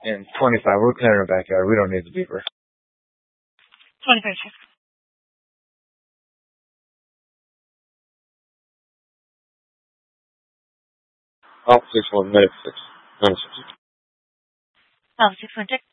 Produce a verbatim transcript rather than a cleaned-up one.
And twenty-five, we're clearing our backyard. We don't need the beeper. twenty-five, Chief. Alpha six one, medic six. nine six. Alpha six one, check.